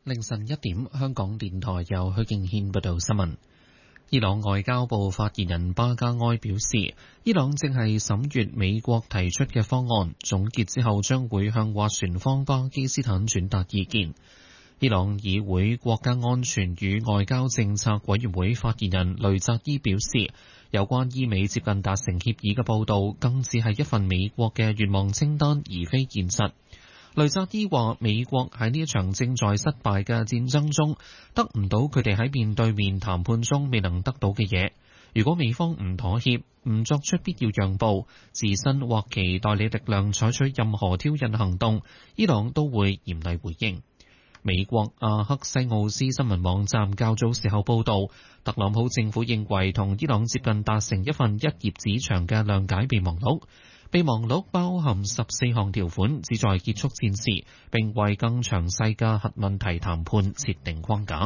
凌晨1點，香港電台由許敬軒報道新聞。伊朗外交部發言人巴加埃表示，伊朗正係審閱美國提出嘅方案，總結之後將會向斡旋方巴基斯坦轉達意見。伊朗議會國家安全與外交政策委員會發言人雷扎伊表示，有關伊美接近達成協議嘅報導，更只係一份美國嘅願望清單，而非現實。雷扎伊話：美國喺呢一場正在失敗嘅戰爭中，得唔到佢哋喺面對面談判中未能得到嘅嘢。如果美方唔妥協，唔作出必要讓步，自身或其代理力量採取任何挑釁行動，伊朗都會嚴厲回應。美國阿克西奧斯新聞網站較早時候報導，特朗普政府認為同伊朗接近達成一份1頁紙長嘅諒解備忘錄。備忘錄包含14項條款，旨在結束戰事，並為更詳細嘅核問題談判設定框架。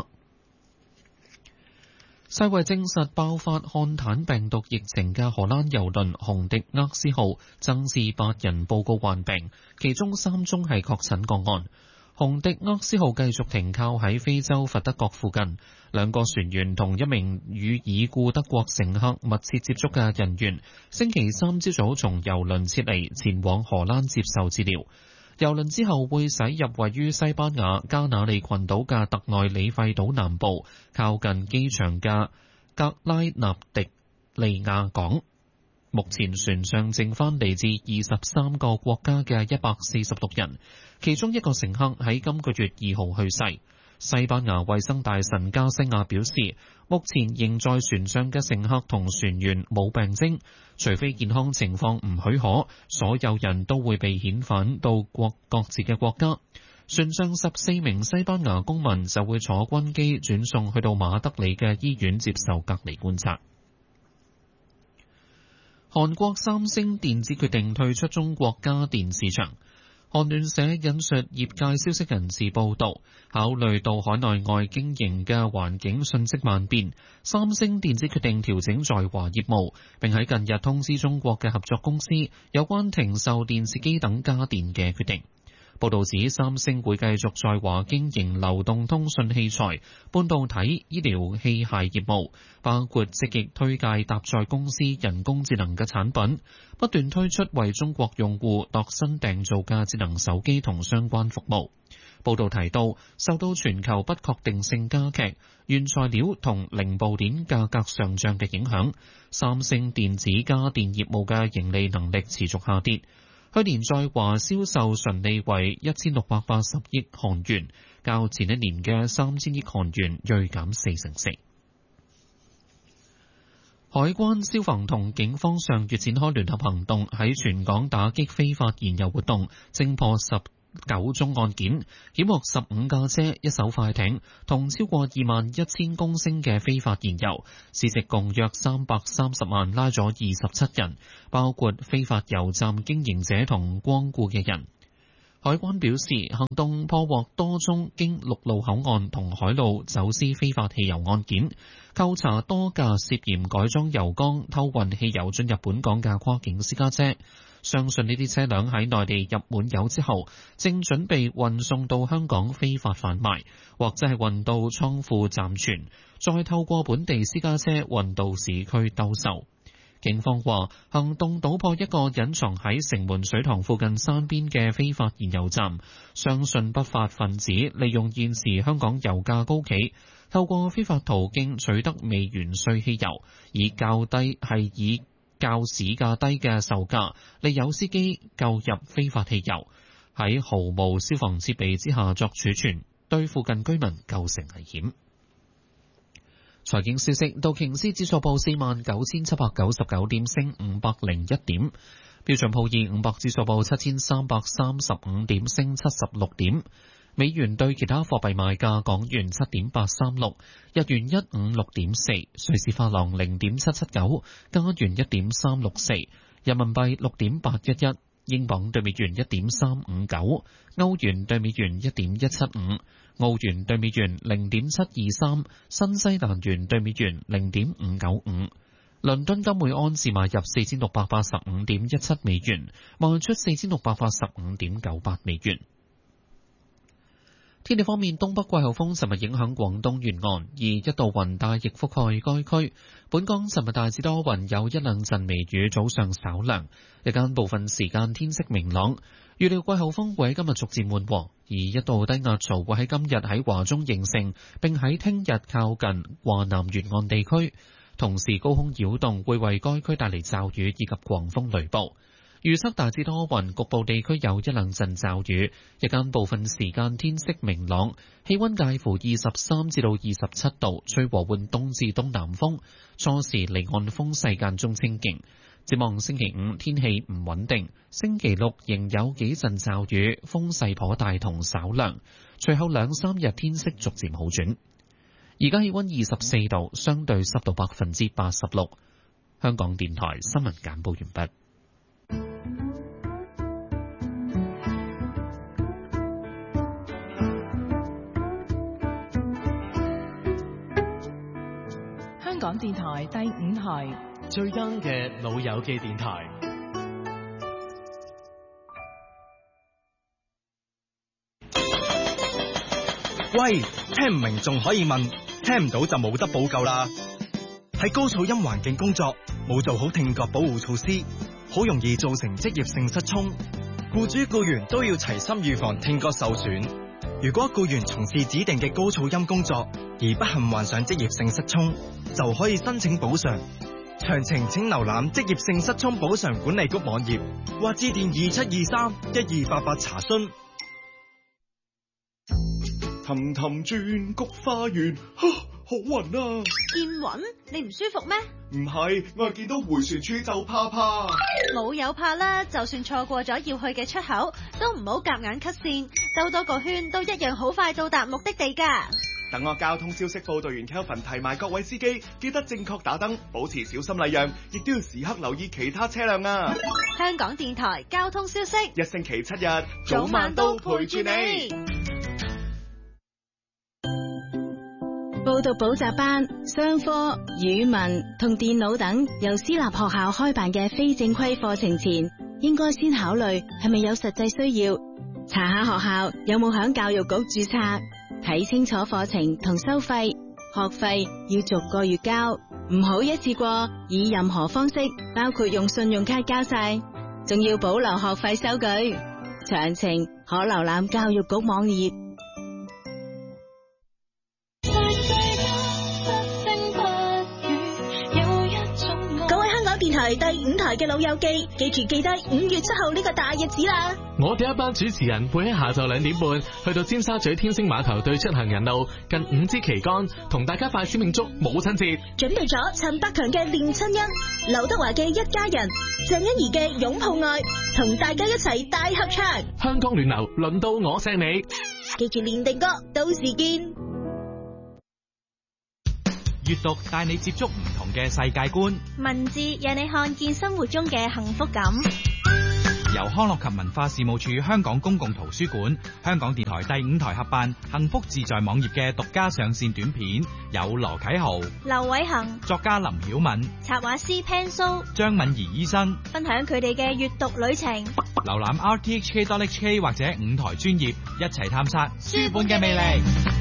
世衛證實爆發漢坦病毒疫情嘅荷蘭郵輪紅迪厄斯號增至8人報告患病，其中3宗係確診個案。紅迪厄斯號繼續停靠喺非洲佛得角附近，2個船員同一名與已故德國乘客密切接觸嘅人員，星期三朝早從郵輪撤離，前往荷蘭接受治療。郵輪之後會駛入位於西班牙加那利群島嘅特內里費島南部，靠近機場嘅格拉納迪利亞港。目前船上剩翻嚟自23個國家嘅146人，其中1個乘客喺今個月2號去世。西班牙衛生大臣加西亞表示，目前仍在船上嘅乘客同船員冇病徵，除非健康情況唔許可，所有人都會被遣返到各自嘅國家。船上14名西班牙公民就會坐軍機轉送去到馬德里嘅醫院接受隔離觀察。韓國三星電子決定退出中國家電市場。韓聯社引述業界消息人士報道，考慮到海內外經營嘅環境瞬息萬變，三星電子決定調整在華業務，並喺近日通知中國嘅合作公司有關停售電視機等家電嘅決定。報道指，三星會繼續在華經營流動通訊器材、半導體、醫療器械業務，包括積極推介搭載公司人工智能嘅產品，不斷推出為中國用戶度身訂造嘅智能手機同相關服務。報道提到，受到全球不確定性加劇、原材料同零部件價格上漲嘅影響，三星電子家電業務嘅盈利能力持續下跌。去年在華銷售純利為1680億韓元，較前一年嘅3000億韓元銳減4%。海關、消防同警方上月展開聯合行動，喺全港打擊非法燃油活動，偵破19宗案件，檢獲15架車、1艘快艇同超過21000公升嘅非法燃油，市值共約330萬，拉咗27人，包括非法油站經營者同光顧嘅人。海關表示，行動破獲多宗經陸路口岸同海路走私非法汽油案件，扣查多架涉嫌改裝油缸偷運汽油進入本港嘅跨境私家車。相信呢啲車輛喺內地入滿油之後，正準備運送到香港非法販賣，或者係運到倉庫暫存，再透過本地私家車運到市區兜售。警方話，行動搗破一個隱藏喺城門水塘附近山邊嘅非法燃油站，相信不法分子利用現時香港油價高企，透過非法途徑取得未完稅汽油，以較市價低嘅售價，利誘司機購入非法汽油，喺毫無消防設備之下作儲存，對附近居民構成危險。財經消息，道瓊斯指數報49799點，升501點；標準普爾500指數報7335點，升76點。美元對其他貨幣賣價：港元7.836，日元156.4，瑞士法郎0.779，加元1.364，人民幣6.811，英鎊對美元1.359，歐元對美元1.175，澳元對美元0.723，新西蘭元對美元0.595。倫敦金每安士買入4685.17美元，賣出4685.98美元。 天氣方面，東北季候風尋日影響廣東沿岸，而一道雲帶亦覆蓋該區。本港尋日大致多雲，有一兩陣微雨，早上稍涼，日間部分時間天色明朗。預料季候風會喺今日逐漸緩和，而一道低壓槽會喺今日喺華中形成，並喺聽日靠近華南沿岸地區。同時，高空擾動會為該區帶嚟驟雨以及狂風雷暴。預測大致多雲，局部地區有一兩陣驟雨，日間部分時間天色明朗，氣溫介乎23至到27度，吹和緩東至東南風，初時離岸風勢間中清勁。展望星期五天氣唔穩定，星期六仍有幾陣驟雨，風勢頗大同稍涼，隨後兩三日天色逐漸好轉。而家氣溫24度，相對濕度86%。香港電台新聞簡報完畢。 香港電台第5台最啱嘅老友記電台。 喂，聽唔明仲可以問，聽唔到就冇得補救啦。喺高噪音環境工作，冇做好聽覺保護措施，好容易造成職業性失聰。僱主僱員都要齊心預防聽覺受損。如果僱員從事指定嘅高噪音工作，而不幸患上職業性失聰，就可以申請補償。詳情請瀏覽職業性失聰補償管理局網頁，或致電2723-1288查詢。 氹氹轉菊花園，好暈啊！ 見暈？你唔舒服咩？ 唔係，我係見到回旋處就怕。 冇有怕啦，就算錯過咗要去嘅出口，都唔好夾硬 cut 線，兜多個圈都一樣好快到達目的地㗎。 等我交通消息報道員 Kelvin 提埋各位司機，記得正確打燈，保持小心禮讓，亦都要時刻留意其他車輛啊！ 香港電台交通消息， 一星期7日，早晚都陪住你。 報讀補習班、商科、語文同電腦等由私立學校開辦嘅非正規課程前，應該先考慮係咪有實際需要，查下學校有冇響教育局註冊，睇清楚課程同收費，學費要逐個月交，唔好一次過以任何方式，包括用信用卡交晒，仲要保留學費收據。詳情可瀏覽教育局網頁。 電台第5台嘅老友記，記住記低5月7號呢個大日子啦！ 我哋一班主持人會喺下晝2點半去到尖沙咀天星碼頭對出行人路近5支旗杆，同大家快閃慶祝母親節。 準備咗陳百強嘅念親恩、劉德華嘅一家人、鄭欣宜嘅擁抱愛，同大家一齊大合唱。 香港暖流輪到我錫你， 記住練定歌，到時見。 閱讀帶你接觸唔同嘅世界觀， 文字讓你看見生活中嘅幸福感。 由康樂及文化事務處香港公共圖書館、香港電台第5台合辦幸福自在網頁嘅獨家上線短片，有羅啟豪、 劉偉恒、 作家林曉敏、 插畫師 Pan So、 張敏儀醫生分享佢哋嘅閱讀旅程。 瀏覽 rthk.hk 或者5台專頁，一齊探索書本嘅魅力。